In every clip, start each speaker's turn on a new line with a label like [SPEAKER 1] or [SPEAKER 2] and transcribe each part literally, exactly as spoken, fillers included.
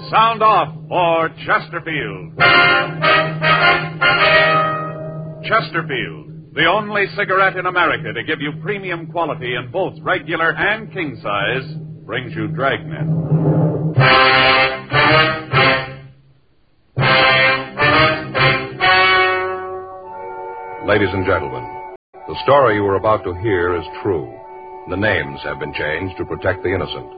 [SPEAKER 1] sound off for Chesterfield. Chesterfield, the only cigarette in America to give you premium quality in both regular and king size, brings you Dragnet.
[SPEAKER 2] Ladies and gentlemen, the story you are about to hear is true. The names have been changed to protect the innocent.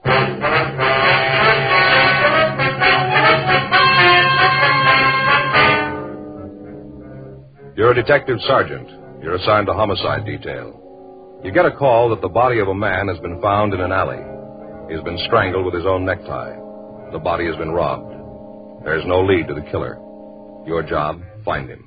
[SPEAKER 2] You're a detective sergeant. You're assigned to homicide detail. You get a call that the body of a man has been found in an alley. He's been strangled with his own necktie. The body has been robbed. There's no lead to the killer. Your job, find him.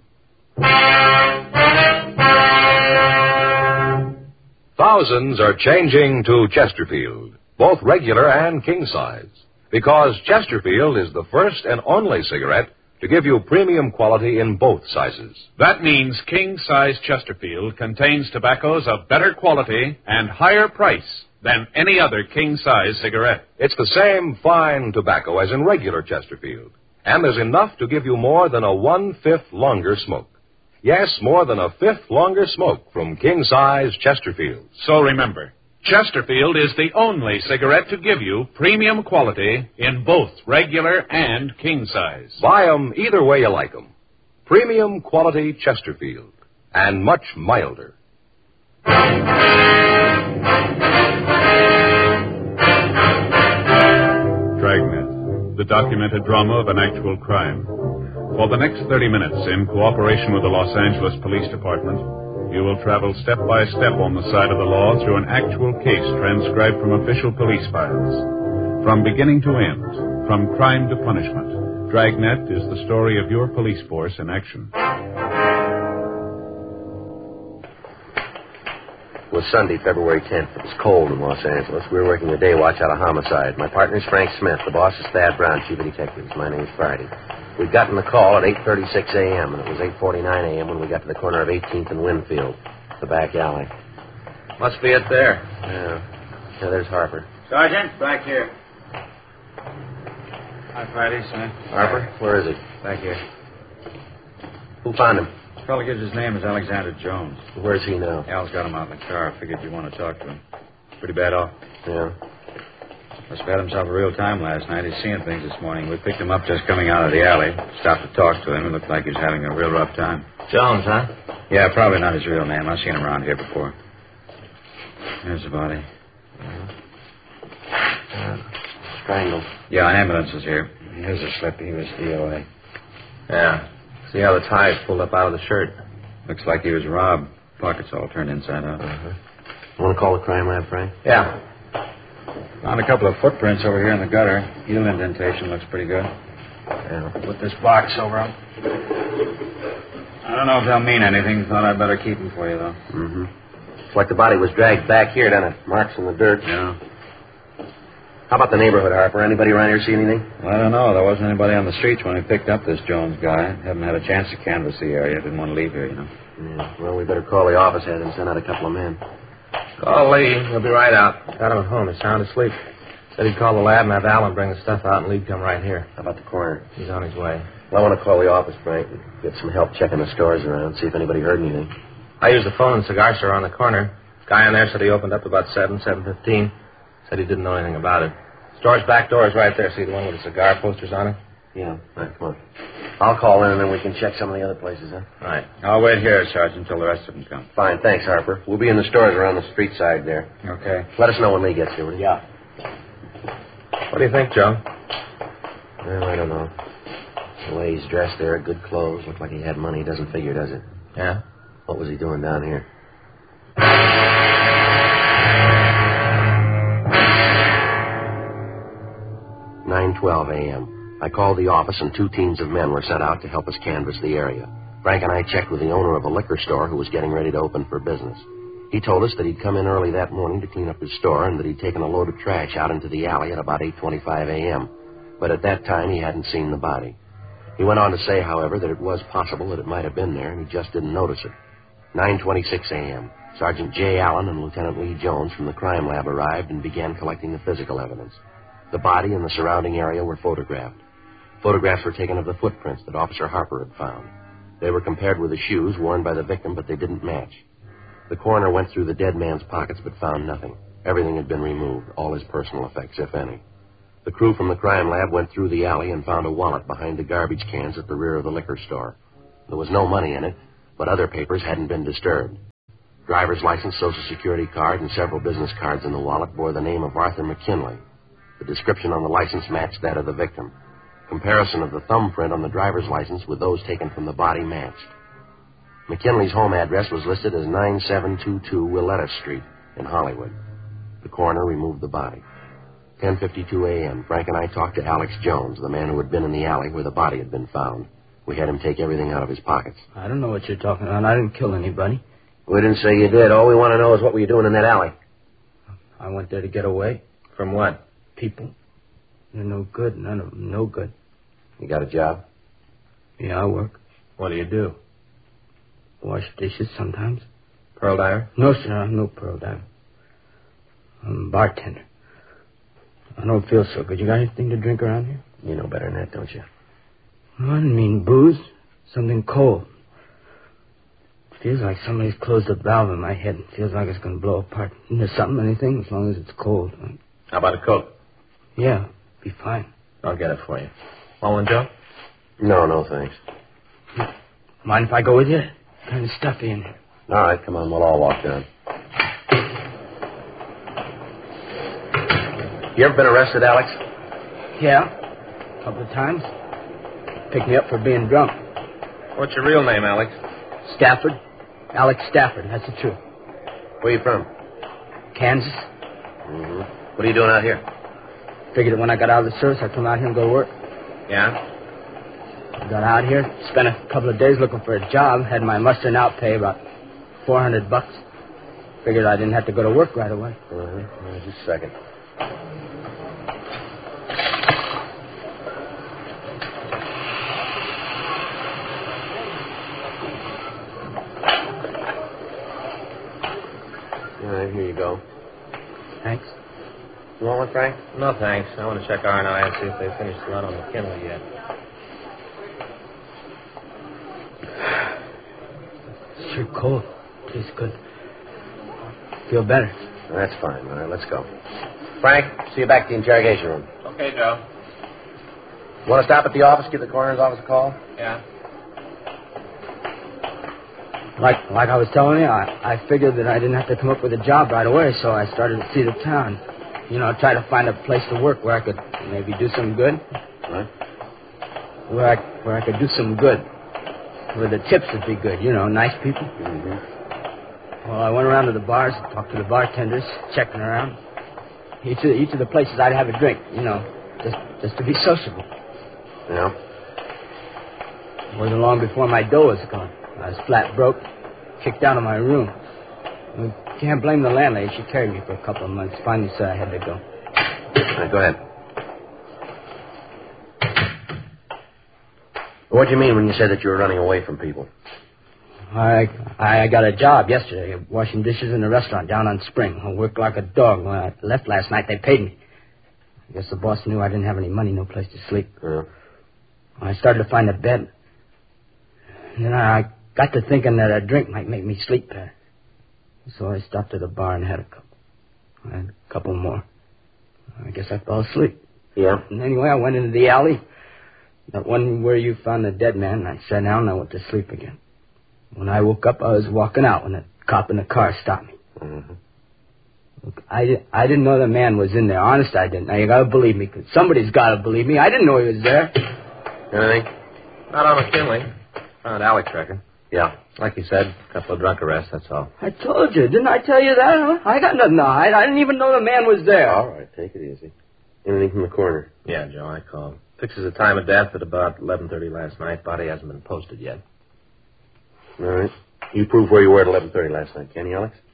[SPEAKER 2] Thousands are changing to Chesterfield, both regular and king size, because Chesterfield is the first and only cigarette to give you premium quality in both sizes.
[SPEAKER 1] That means king-size Chesterfield contains tobaccos of better quality and higher price than any other king-size cigarette.
[SPEAKER 2] It's the same fine tobacco as in regular Chesterfield, and there's enough to give you more than a one-fifth longer smoke. Yes, more than a fifth longer smoke from king-size Chesterfield.
[SPEAKER 1] So remember, Chesterfield is the only cigarette to give you premium quality in both regular and king size.
[SPEAKER 2] Buy 'em either way you like 'em. Premium quality Chesterfield, and much milder.
[SPEAKER 1] Dragnet, the documented drama of an actual crime. For the next thirty minutes, in cooperation with the Los Angeles Police Department, you will travel step by step on the side of the law through an actual case transcribed from official police files. From beginning to end, from crime to punishment, Dragnet is the story of your police force in action.
[SPEAKER 3] It was Sunday, February tenth. It was cold in Los Angeles. We were working a day watch out of homicide. My partner's Frank Smith. The boss is Thad Brown, chief of detectives. My name's Friday. We'd gotten the call at eight thirty-six a.m., and it was eight forty-nine a.m. when we got to the corner of eighteenth and Winfield, the back alley.
[SPEAKER 4] Must be it there.
[SPEAKER 3] Yeah. Yeah, there's Harper.
[SPEAKER 4] Sergeant, back here. Hi, Friday, son.
[SPEAKER 3] Harper? Where is he?
[SPEAKER 4] Back here.
[SPEAKER 3] Who found him?
[SPEAKER 4] The fellow gives his name is Alexander Jones.
[SPEAKER 3] Where's he now?
[SPEAKER 4] Al's got him out in the car. I figured you'd want to talk to him. Pretty bad off.
[SPEAKER 3] Yeah.
[SPEAKER 4] Must have had himself a real time last night. He's seeing things this morning. We picked him up just coming out of the alley. Stopped to talk to him. It looked like he was having a real rough time.
[SPEAKER 5] Jones, huh?
[SPEAKER 4] Yeah, probably not his real name. I've seen him around here before. There's the body.
[SPEAKER 3] Uh, strangled.
[SPEAKER 4] Yeah, an ambulance is here. Here's a slip. He was D O A.
[SPEAKER 5] Yeah. See how the tie's pulled up out of the shirt.
[SPEAKER 4] Looks like he was robbed. Pockets all turned inside out.
[SPEAKER 3] Uh-huh. You want to call the crime lab, Frank?
[SPEAKER 5] Yeah.
[SPEAKER 4] Found a couple of footprints over here in the gutter. Heel indentation looks pretty good.
[SPEAKER 3] Yeah.
[SPEAKER 4] Put this box over them. I don't know if they'll mean anything. Thought I'd better keep them for you, though.
[SPEAKER 3] Mm-hmm. It's like the body was dragged back here, doesn't it? Marks in the dirt.
[SPEAKER 4] Yeah.
[SPEAKER 3] How about the neighborhood, Harper? Anybody around here see anything?
[SPEAKER 4] Well, I don't know. There wasn't anybody on the streets when we picked up this Jones guy. Haven't had a chance to canvass the area. Didn't want to leave here, you know.
[SPEAKER 3] Yeah. Well, we better call the office head and send out a couple of men.
[SPEAKER 5] Call Lee. He'll be right out. Got him at home. He's sound asleep. Said he'd call the lab and have Alan bring the stuff out, and Lee'd come right here.
[SPEAKER 3] How about the coroner?
[SPEAKER 5] He's on his way.
[SPEAKER 3] Well, I want to call the office, Frank, and get some help checking the stores around, see if anybody heard anything.
[SPEAKER 5] I used the phone in the cigar store on the corner. Guy in there said he opened up about seven, seven fifteen. Said he didn't know anything about it. Store's back door is right there. See the one with the cigar posters on it?
[SPEAKER 3] Yeah. All right, come on. I'll call in, and then we can check some of the other places, huh?
[SPEAKER 5] All right.
[SPEAKER 4] I'll wait here, Sergeant, until the rest of them come.
[SPEAKER 3] Fine, thanks, Harper. We'll be in the stores around the street side there.
[SPEAKER 4] Okay.
[SPEAKER 3] Let us know when Lee gets here, will you?
[SPEAKER 5] Yeah. What do you think, Joe?
[SPEAKER 3] Well, I don't know. The way he's dressed there, good clothes, looked like he had money. Doesn't figure, does it?
[SPEAKER 5] Yeah?
[SPEAKER 3] What was he doing down here? nine twelve a.m. I called the office, and two teams of men were sent out to help us canvass the area. Frank and I checked with the owner of a liquor store who was getting ready to open for business. He told us that he'd come in early that morning to clean up his store and that he'd taken a load of trash out into the alley at about eight twenty-five a.m. But at that time, he hadn't seen the body. He went on to say, however, that it was possible that it might have been there, and he just didn't notice it. nine twenty-six a.m. Sergeant J. Allen and Lieutenant Lee Jones from the crime lab arrived and began collecting the physical evidence. The body and the surrounding area were photographed. Photographs were taken of the footprints that Officer Harper had found. They were compared with the shoes worn by the victim, but they didn't match. The coroner went through the dead man's pockets but found nothing. Everything had been removed, all his personal effects, if any. The crew from the crime lab went through the alley and found a wallet behind the garbage cans at the rear of the liquor store. There was no money in it, but other papers hadn't been disturbed. Driver's license, Social Security card, and several business cards in the wallet bore the name of Arthur McKinley. The description on the license matched that of the victim. Comparison of the thumbprint on the driver's license with those taken from the body matched. McKinley's home address was listed as nine seven two two Willetta Street in Hollywood. The coroner removed the body. ten fifty-two a.m., Frank and I talked to Alex Jones, the man who had been in the alley where the body had been found. We had him take everything out of his pockets.
[SPEAKER 6] I don't know what you're talking about. I didn't kill anybody.
[SPEAKER 3] We didn't say you did. All we want to know is what were you doing in that alley?
[SPEAKER 6] I went there to get away.
[SPEAKER 5] From what?
[SPEAKER 6] People. They're no good. None of them. No good.
[SPEAKER 3] You got a job?
[SPEAKER 6] Yeah, I work.
[SPEAKER 5] What do you do?
[SPEAKER 6] Wash dishes sometimes.
[SPEAKER 5] Pearl diver?
[SPEAKER 6] No, sir. I'm no pearl diver. I'm a bartender. I don't feel so good. You got anything to drink around here?
[SPEAKER 3] You know better than that, don't you?
[SPEAKER 6] I didn't mean booze. Something cold. Feels like somebody's closed a valve in my head. It feels like it's going to blow apart. And there's something, anything, as long as it's cold.
[SPEAKER 5] How about a Coke?
[SPEAKER 6] Yeah, be fine.
[SPEAKER 5] I'll get it for you. Want one, Joe?
[SPEAKER 3] No, no, thanks.
[SPEAKER 6] Mind if I go with you? Kind of stuffy in here.
[SPEAKER 3] All right, come on, we'll all walk down. You ever been arrested, Alex?
[SPEAKER 6] Yeah, a couple of times. Picked me up for being drunk.
[SPEAKER 5] What's your real name, Alex?
[SPEAKER 6] Stafford. Alex Stafford, that's the truth.
[SPEAKER 3] Where you from?
[SPEAKER 6] Kansas.
[SPEAKER 3] Mm-hmm. What are you doing out here?
[SPEAKER 6] Figured that when I got out of the service, I'd come out here and go to work.
[SPEAKER 5] Yeah?
[SPEAKER 6] I got out here, spent a couple of days looking for a job, had my muster and out pay about four hundred bucks. Figured I didn't have to go to work right away.
[SPEAKER 3] Uh-huh. Just a second. All right, here you go.
[SPEAKER 6] Thanks.
[SPEAKER 3] You want one, Frank?
[SPEAKER 5] No, thanks. I want to check R and I and see if they finished the run on McKinley yet.
[SPEAKER 6] It's sure cold. Tastes good. Feel better.
[SPEAKER 3] That's fine. All right, let's go. Frank, see you back at the interrogation room.
[SPEAKER 5] Okay, Joe.
[SPEAKER 3] Want to stop at the office, give the coroner's office a call?
[SPEAKER 5] Yeah.
[SPEAKER 6] Like like I was telling you, I, I figured that I didn't have to come up with a job right away, so I started to see the town. You know, try to find a place to work where I could maybe do some good.
[SPEAKER 3] What?
[SPEAKER 6] Where I where I could do some good. Where the tips would be good, you know, nice people.
[SPEAKER 3] Mm-hmm.
[SPEAKER 6] Well, I went around to the bars, talked to the bartenders, checking around. Each of, each of the places I'd have a drink, you know, just just to be sociable.
[SPEAKER 3] Yeah?
[SPEAKER 6] It wasn't long before my dough was gone. I was flat broke, kicked out of my room. I can't blame the landlady. She carried me for a couple of months. Finally said I had to go.
[SPEAKER 3] All right, go ahead. What do you mean when you said that you were running away from people?
[SPEAKER 6] I I got a job yesterday, washing dishes in a restaurant down on Spring. I worked like a dog. When I left last night, they paid me. I guess the boss knew I didn't have any money, no place to sleep.
[SPEAKER 3] Yeah.
[SPEAKER 6] I started to find a bed. And then I got to thinking that a drink might make me sleep better. So I stopped at a bar and had a couple. I had a couple more. I guess I fell asleep.
[SPEAKER 3] Yeah?
[SPEAKER 6] And anyway, I went into the alley, that one where you found the dead man, and I sat down and I went to sleep again. When I woke up, I was walking out when the cop in the car stopped me.
[SPEAKER 3] Mm-hmm.
[SPEAKER 6] Look, I, I didn't know the man was in there. Honest, I didn't. Now, you gotta believe me, because somebody's gotta believe me. I didn't know he was there.
[SPEAKER 3] Anything?
[SPEAKER 5] Not on McKinley. Found Alex record.
[SPEAKER 3] Yeah.
[SPEAKER 5] Like you said, a couple of drunk arrests, that's all.
[SPEAKER 6] I told you. Didn't I tell you that, huh? I got nothing to hide. I didn't even know the man was there.
[SPEAKER 3] All right, take it easy. Anything from the coroner?
[SPEAKER 5] Yeah, Joe, I called. Fixes the time of death at about eleven thirty last night. Body hasn't been posted yet.
[SPEAKER 3] All right. You proved where you were at eleven thirty last night, can you, Alex?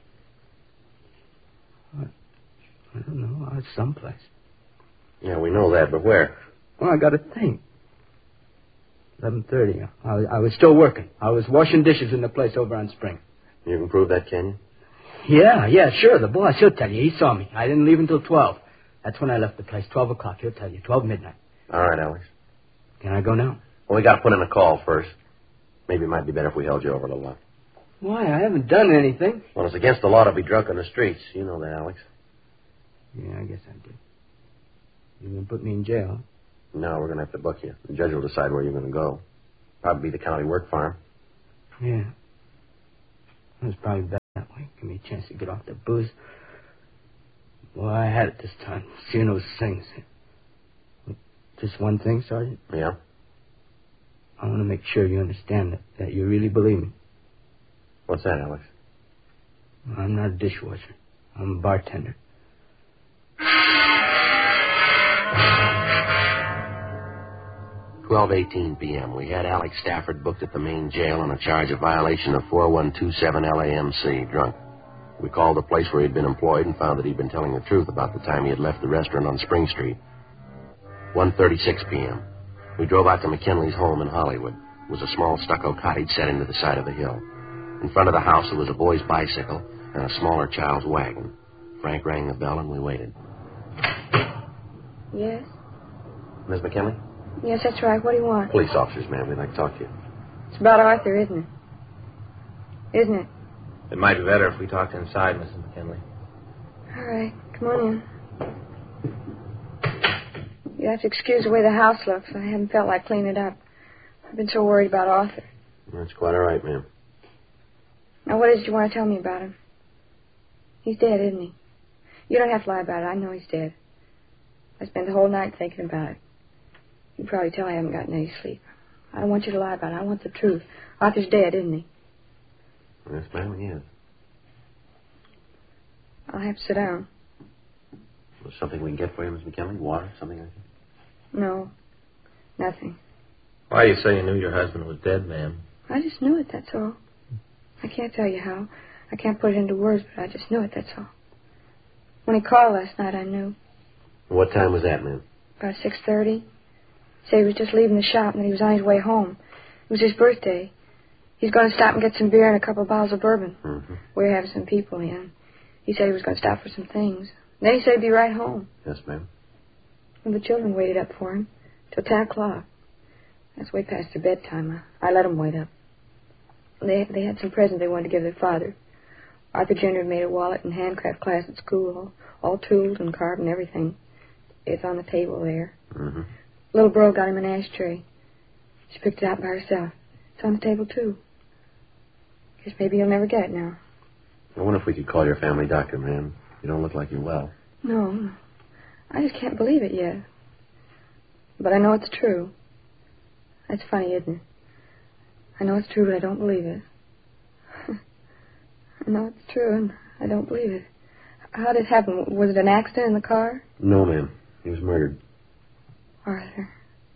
[SPEAKER 6] I don't know. I was someplace.
[SPEAKER 3] Yeah, we know that, but where?
[SPEAKER 6] Well, I got to think. eleven thirty. I was, I was still working. I was washing dishes in the place over on Spring.
[SPEAKER 3] You can prove that, can you?
[SPEAKER 6] Yeah, yeah, sure. The boss, he'll tell you. He saw me. I didn't leave until twelve. That's when I left the place. Twelve o'clock, he'll tell you. Twelve midnight.
[SPEAKER 3] All right, Alex.
[SPEAKER 6] Can I go now?
[SPEAKER 3] Well, we got to put in a call first. Maybe it might be better if we held you over a little while.
[SPEAKER 6] Why? I haven't done anything.
[SPEAKER 3] Well, it's against the law to be drunk on the streets. You know that, Alex.
[SPEAKER 6] Yeah, I guess I did. You're going to put me in jail?
[SPEAKER 3] No, we're going to have to book you. The judge will decide where you're going to go. Probably be the county work farm.
[SPEAKER 6] Yeah. It was probably better that way. Give me a chance to get off the booze. Well, I had it this time. Seeing those things. Just one thing, Sergeant?
[SPEAKER 3] Yeah?
[SPEAKER 6] I want to make sure you understand that, that you really believe me.
[SPEAKER 3] What's that, Alex?
[SPEAKER 6] I'm not a dishwasher. I'm a bartender.
[SPEAKER 3] twelve eighteen p.m. We had Alex Stafford booked at the main jail on a charge of violation of four one two seven L A M C, drunk. We called the place where he'd been employed and found that he'd been telling the truth about the time he had left the restaurant on Spring Street. one thirty-six p.m. We drove out to McKinley's home in Hollywood. It was a small stucco cottage set into the side of a hill. In front of the house, there was a boy's bicycle and a smaller child's wagon. Frank rang the bell, and we waited.
[SPEAKER 7] Yes?
[SPEAKER 3] Miss McKinley?
[SPEAKER 7] Yes, that's right. What do you want?
[SPEAKER 3] Police officers, ma'am. We'd like to talk to you.
[SPEAKER 7] It's about Arthur, isn't it? Isn't it?
[SPEAKER 5] It might be better if we talked inside, Missus McKinley.
[SPEAKER 7] All right. Come on in. You have to excuse the way the house looks. I haven't felt like cleaning it up. I've been so worried about Arthur.
[SPEAKER 3] That's quite all right, ma'am.
[SPEAKER 7] Now, what is it you want to tell me about him? He's dead, isn't he? You don't have to lie about it. I know he's dead. I spent the whole night thinking about it. You can probably tell I haven't gotten any sleep. I don't want you to lie about it. I want the truth. Arthur's dead, isn't he?
[SPEAKER 3] Yes, ma'am, he is.
[SPEAKER 7] I'll have to sit down.
[SPEAKER 3] Was something we can get for you, Miss McKinley? Water, something like that?
[SPEAKER 7] No. Nothing.
[SPEAKER 5] Why do you say you knew your husband was dead, ma'am?
[SPEAKER 7] I just knew it, that's all. I can't tell you how. I can't put it into words, but I just knew it, that's all. When he called last night, I knew.
[SPEAKER 3] What time was that, ma'am?
[SPEAKER 7] About six thirty. Said he was just leaving the shop and that he was on his way home. It was his birthday. He's going to stop and get some beer and a couple of bottles of bourbon.
[SPEAKER 3] Mm-hmm.
[SPEAKER 7] We're having some people in. He said he was going to stop for some things. Then he said he'd be right home.
[SPEAKER 3] Yes, ma'am.
[SPEAKER 7] And the children waited up for him till ten o'clock. That's way past their bedtime. I, I let them wait up. They they had some presents they wanted to give their father. Arthur Junior had made a wallet and handcraft class at school, all, all tooled and carved and everything. It's on the table there.
[SPEAKER 3] Mm-hmm.
[SPEAKER 7] Little Bro got him an ashtray. She picked it out by herself. It's on the table, too. Guess maybe you'll never get it now.
[SPEAKER 3] I wonder if we could call your family doctor, ma'am. You don't look like you're well.
[SPEAKER 7] No, no. I just can't believe it yet. But I know it's true. That's funny, isn't it? I know it's true, but I don't believe it. I know it's true, and I don't believe it. How did it happen? Was it an accident in the car?
[SPEAKER 3] No, ma'am. He was murdered.
[SPEAKER 7] Arthur.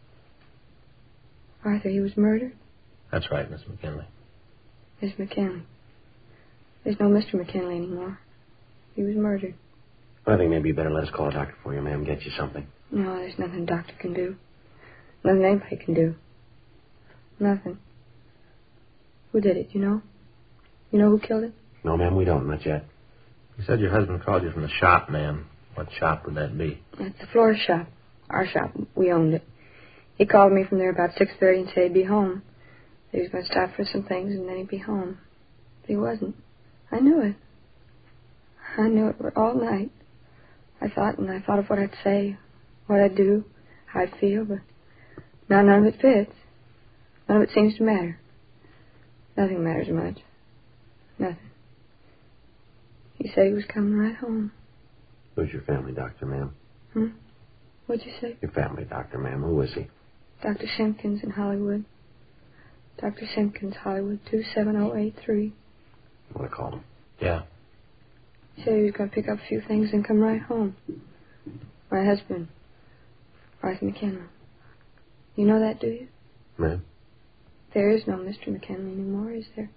[SPEAKER 7] Arthur, he was murdered?
[SPEAKER 5] That's right, Miss McKinley.
[SPEAKER 7] Miss McKinley. There's no Mister McKinley anymore. He was murdered.
[SPEAKER 3] I think maybe you better let us call a doctor for you, ma'am. Get you something.
[SPEAKER 7] No, there's nothing a doctor can do. Nothing anybody can do. Nothing. Who did it, you know? You know who killed it?
[SPEAKER 3] No, ma'am, we don't. Not yet.
[SPEAKER 5] You said your husband called you from the shop, ma'am. What shop would that be?
[SPEAKER 7] It's the florist shop. Our shop. We owned it. He called me from there about six thirty and said he'd be home. That he was going to stop for some things and then he'd be home. But he wasn't. I knew it. I knew it all night. I thought, and I thought of what I'd say, what I'd do, how I'd feel, but now none of it fits. None of it seems to matter. Nothing matters much. Nothing. He said he was coming right home.
[SPEAKER 3] Who's your family doctor, ma'am?
[SPEAKER 7] Hmm? What'd you say?
[SPEAKER 3] Your family doctor, ma'am. Who is he?
[SPEAKER 7] Doctor Simpkins in Hollywood. Doctor Simpkins, Hollywood, two seven zero eight three.
[SPEAKER 3] You want to call him?
[SPEAKER 5] Yeah.
[SPEAKER 7] He said he was going to pick up a few things and come right home. My husband, Arthur McKinley. You know that, do you?
[SPEAKER 3] Ma'am?
[SPEAKER 7] There is no Mister McKinley anymore, is there?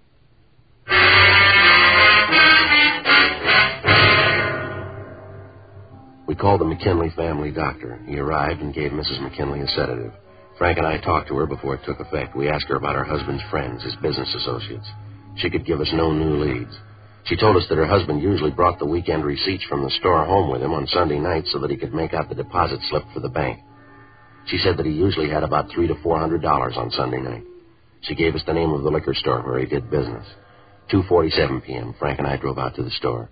[SPEAKER 3] We called the McKinley family doctor. He arrived and gave Missus McKinley a sedative. Frank and I talked to her before it took effect. We asked her about her husband's friends, his business associates. She could give us no new leads. She told us that her husband usually brought the weekend receipts from the store home with him on Sunday night so that he could make out the deposit slip for the bank. She said that he usually had about three to four hundred dollars on Sunday night. She gave us the name of the liquor store where he did business. two forty-seven p.m. Frank and I drove out to the store.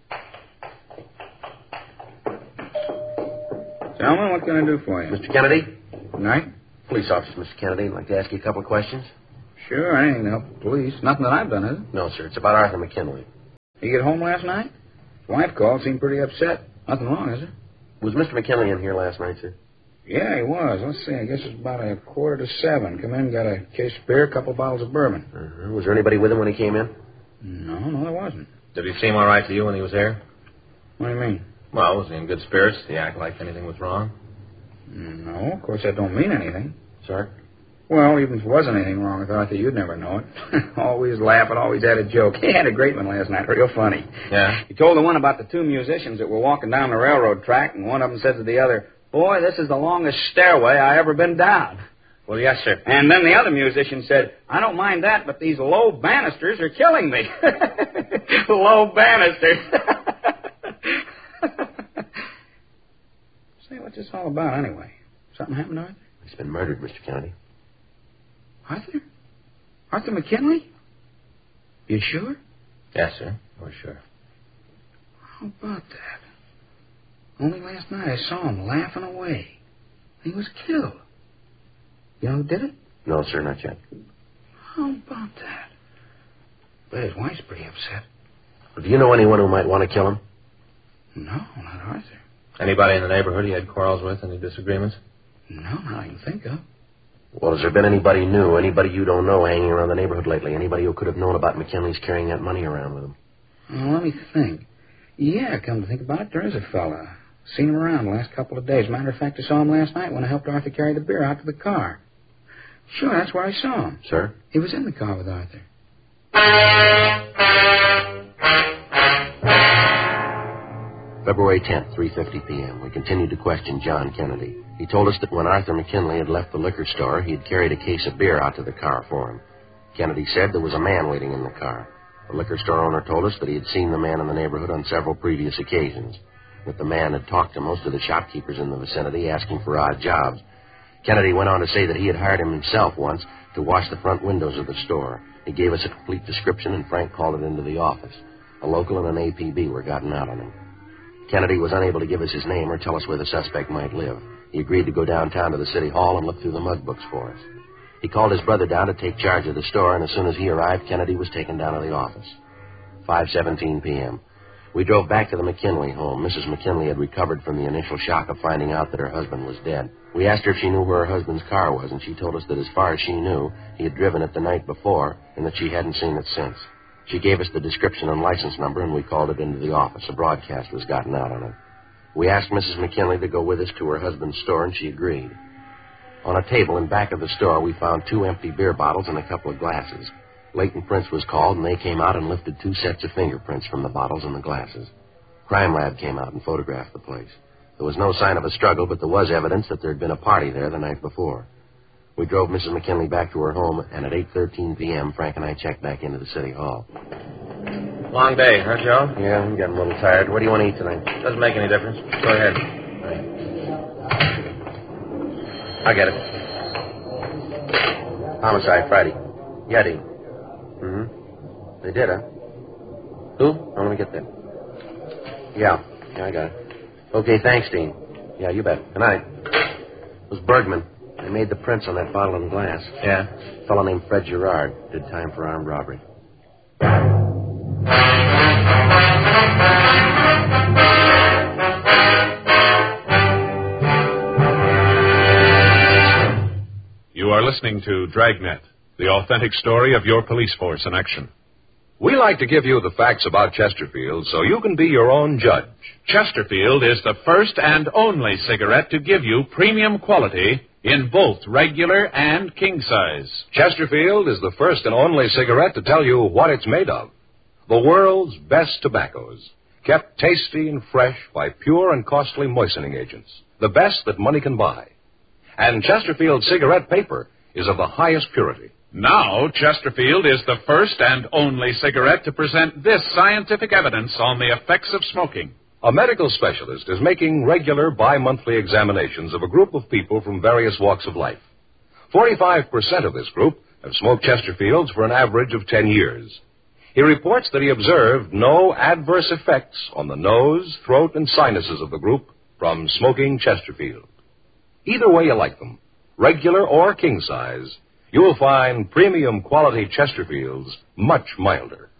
[SPEAKER 4] Gentlemen, what can I do for you?
[SPEAKER 3] Mister Kennedy?
[SPEAKER 4] Good night.
[SPEAKER 3] Police officer, Mister Kennedy. I'd like to ask you a couple of questions.
[SPEAKER 4] Sure, anything to help the police. Nothing that I've done, is it?
[SPEAKER 3] No, sir. It's about Arthur McKinley.
[SPEAKER 4] You get home last night? His wife called, seemed pretty upset. Nothing wrong, is there?
[SPEAKER 3] Was Mister McKinley in here last night, sir?
[SPEAKER 4] Yeah, he was. Let's see, I guess it's about a quarter to seven. Come in, got a case of beer, a couple bottles of bourbon.
[SPEAKER 3] Uh-huh. Was there anybody with him when he came in?
[SPEAKER 4] No, no, there wasn't.
[SPEAKER 5] Did he seem all right to you when he was here?
[SPEAKER 4] What do you mean?
[SPEAKER 5] Well, was he in good spirits? Did he act like anything was wrong?
[SPEAKER 4] No, of course that don't mean anything.
[SPEAKER 3] Sir?
[SPEAKER 4] Well, even if there wasn't anything wrong with Arthur, you'd never know it. Always laughing, always had a joke. He had a great one last night, real funny.
[SPEAKER 5] Yeah?
[SPEAKER 4] He told the one about the two musicians that were walking down the railroad track, and one of them said to the other, "Boy, this is the longest stairway I ever been down."
[SPEAKER 5] Well, yes, sir.
[SPEAKER 4] And then the other musician said, "I don't mind that, but these low banisters are killing me." Low banisters. Say, what's this all about anyway? Something happened to Arthur?
[SPEAKER 3] He's been murdered, Mister Kennedy.
[SPEAKER 4] Arthur? Arthur McKinley? You sure?
[SPEAKER 5] Yes, sir. We're sure.
[SPEAKER 4] How about that? Only last night I saw him laughing away. He was killed. You know who did it?
[SPEAKER 3] No, sir, not yet.
[SPEAKER 4] How about that? But his wife's pretty upset.
[SPEAKER 3] Do you know anyone who might want to kill him?
[SPEAKER 4] No, not Arthur.
[SPEAKER 5] Anybody in the neighborhood he had quarrels with? Any disagreements?
[SPEAKER 4] No, not I can think of.
[SPEAKER 3] Well, has there been anybody new, anybody you don't know hanging around the neighborhood lately? Anybody who could have known about McKinley's carrying that money around with him?
[SPEAKER 4] Well, let me think. Yeah, come to think about it, there is a fella. Seen him around the last couple of days. Matter of fact, I saw him last night when I helped Arthur carry the beer out to the car. Sure, that's where I saw him.
[SPEAKER 3] Sir?
[SPEAKER 4] He was in the car with Arthur.
[SPEAKER 3] February tenth, three fifty p.m. We continued to question John Kennedy. He told us that when Arthur McKinley had left the liquor store, he had carried a case of beer out to the car for him. Kennedy said there was a man waiting in the car. The liquor store owner told us that he had seen the man in the neighborhood on several previous occasions, that the man had talked to most of the shopkeepers in the vicinity asking for odd jobs. Kennedy went on to say that he had hired him himself once to wash the front windows of the store. He gave us a complete description, and Frank called it into the office. A local and an A P B were gotten out on him. Kennedy was unable to give us his name or tell us where the suspect might live. He agreed to go downtown to the city hall and look through the mug books for us. He called his brother down to take charge of the store, and as soon as he arrived, Kennedy was taken down to the office. five seventeen p.m. We drove back to the McKinley home. Missus McKinley had recovered from the initial shock of finding out that her husband was dead. We asked her if she knew where her husband's car was, and she told us that as far as she knew, he had driven it the night before, and that she hadn't seen it since. She gave us the description and license number, and we called it into the office. A broadcast was gotten out on it. We asked Missus McKinley to go with us to her husband's store, and she agreed. On a table in back of the store, we found two empty beer bottles and a couple of glasses. Leighton Prince was called, and they came out and lifted two sets of fingerprints from the bottles and the glasses. Crime Lab came out and photographed the place. There was no sign of a struggle, but there was evidence that there had been a party there the night before. We drove Missus McKinley back to her home, and at eight thirteen p.m., Frank and I checked back into the city hall.
[SPEAKER 5] Long day, huh, Joe?
[SPEAKER 3] Yeah, I'm getting a little tired. What do you want to eat tonight?
[SPEAKER 5] Doesn't make any difference. Go ahead.
[SPEAKER 3] I get it. Homicide Friday. Yeah, Dean. Mm-hmm. They did, huh? Who? Oh, let me get that. Yeah. Yeah, I got it. Okay, thanks, Dean. Yeah, you bet. Good night. It was Bergman. They made the prints on that bottle and glass.
[SPEAKER 5] Yeah?
[SPEAKER 3] A fellow named Fred Gerard. Did time for armed robbery.
[SPEAKER 1] You are listening to Dragnet, the authentic story of your police force in action.
[SPEAKER 2] We like to give you the facts about Chesterfield so you can be your own judge.
[SPEAKER 1] Chesterfield is the first and only cigarette to give you premium quality in both regular and king size.
[SPEAKER 2] Chesterfield is the first and only cigarette to tell you what it's made of. The world's best tobaccos, kept tasty and fresh by pure and costly moistening agents, the best that money can buy. And Chesterfield cigarette paper is of the highest purity,
[SPEAKER 1] Now, Chesterfield is the first and only cigarette to present this scientific evidence on the effects of smoking.
[SPEAKER 2] A medical specialist is making regular bi-monthly examinations of a group of people from various walks of life. forty-five percent of this group have smoked Chesterfields for an average of ten years. He reports that he observed no adverse effects on the nose, throat, and sinuses of the group from smoking Chesterfield. Either way you like them, regular or king size, you will find premium quality Chesterfields much milder.